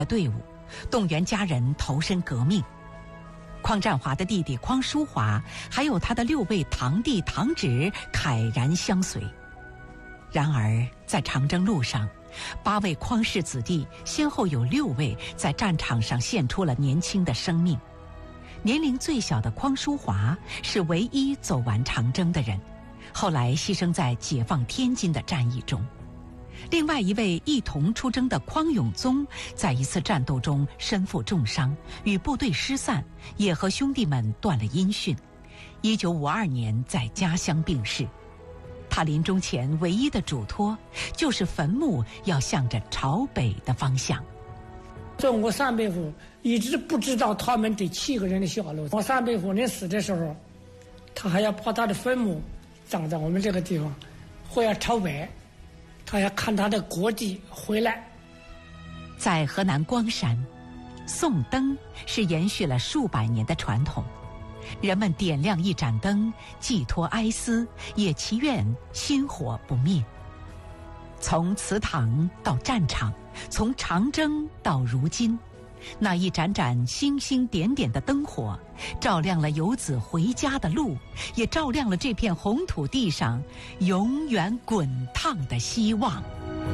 队伍，动员家人投身革命。匡占华的弟弟匡淑华，还有他的6位堂弟堂侄慨然相随。然而，在长征路上，8位匡氏子弟先后有6位在战场上献出了年轻的生命。年龄最小的匡淑华是唯一走完长征的人，后来牺牲在解放天津的战役中。另外一位一同出征的匡永宗，在一次战斗中身负重伤，与部队失散，也和兄弟们断了音讯。1952年在家乡病逝。他临终前唯一的嘱托，就是坟墓要向着朝北的方向。 我三伯父一直不知道他们这7个人的下落。我三伯父临死的时候，他还要把他的坟墓葬在我们这个地方，或要朝北，他要看他的国籍回来。 在河南光山，送灯是延续了数百年的传统。人们点亮一盏灯，寄托哀思，也祈愿薪火不灭。从祠堂到战场，从长征到如今，那一盏盏星星点点的灯火，照亮了游子回家的路，也照亮了这片红土地上永远滚烫的希望。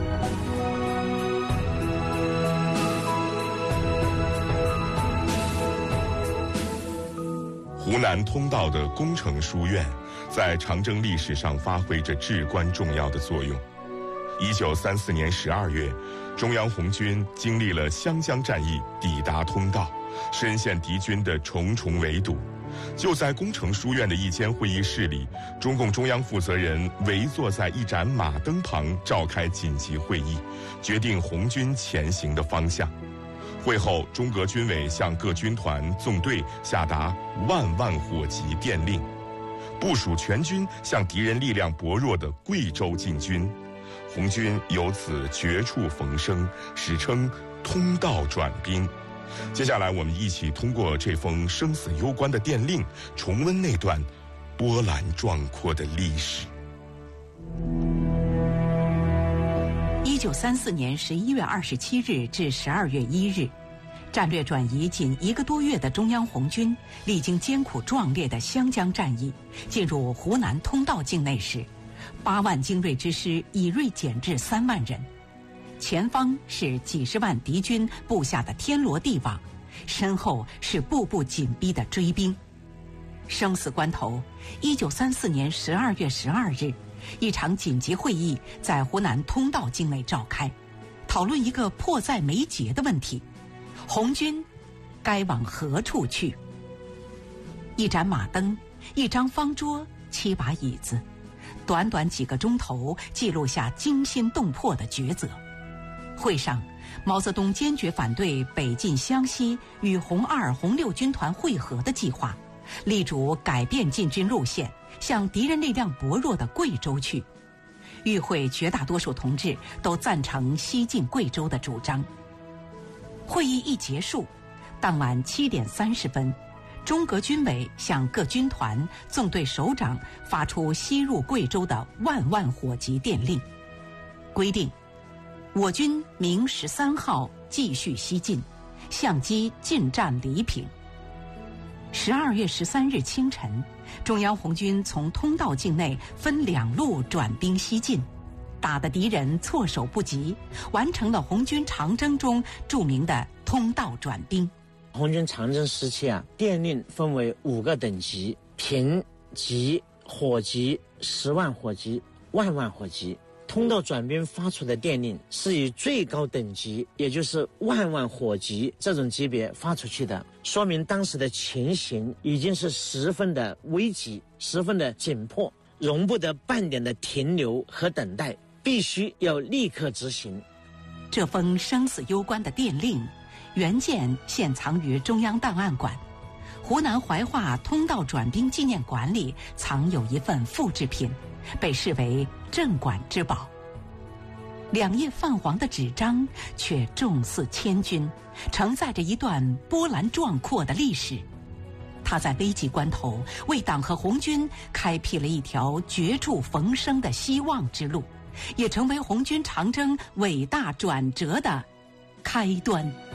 湖南通道的工程书院在长征历史上发挥着至关重要的作用。1934年12月，中央红军经历了湘江战役，抵达通道，深陷敌军的重重围堵。就在工程书院的一间会议室里，中共中央负责人围坐在一盏马灯旁召开紧急会议，决定红军前行的方向。会后，中革军委向各军团、纵队下达万火急电令，部署全军向敌人力量薄弱的贵州进军。红军由此绝处逢生，史称通道转兵。接下来我们一起通过这封生死攸关的电令，重温那段波澜壮阔的历史。 1934年11月27日至12月1日，战略转移仅1个多月的中央红军，历经艰苦壮烈的湘江战役，进入湖南通道境内时，8万精锐之师以锐减至3万人，前方是几十万敌军布下的天罗地网，身后是步步紧逼的追兵。生死关头，1934年12月12日，一场紧急会议在湖南通道境内召开，讨论一个迫在眉睫的问题：红军该往何处去？一盏马灯，一张方桌，7把椅子，短短几个钟头记录下惊心动魄的抉择。会上，毛泽东坚决反对北进湘西与红2、红6军团会合的计划，力主改变进军路线，向敌人力量薄弱的贵州去。与会绝大多数同志都赞成西进贵州的主张。会议一结束，当晚7点30分，中革军委向各军团、纵队首长发出西入贵州的万火急电令，规定我军明13号继续西进，相机进占黎平。12月13日清晨，中央红军从通道境内分2路转兵西进，打得敌人措手不及，完成了红军长征中著名的通道转兵。 红军长征时期电令分为5个等级：平、急、火急、10万火急、万火急。通道转兵发出的电令是以最高等级，也就是万火急这种级别发出去的，说明当时的情形已经是十分的危急，十分的紧迫，容不得半点的停留和等待，必须要立刻执行。 这封生死攸关的电令原件现藏于中央档案馆，湖南怀化通道转兵纪念馆里藏有一份复制品，被视为镇馆之宝。2页泛黄的纸张却重似千钧，承载着一段波澜壮阔的历史。它在危急关头为党和红军开辟了一条绝处逢生的希望之路，也成为红军长征伟大转折的开端。